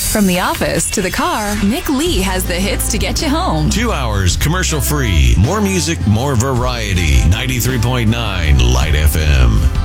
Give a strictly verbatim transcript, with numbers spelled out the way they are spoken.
From the office to the car, Nick Lee has the hits to get you home. Two hours commercial free. More music, more variety. ninety-three point nine Light F M.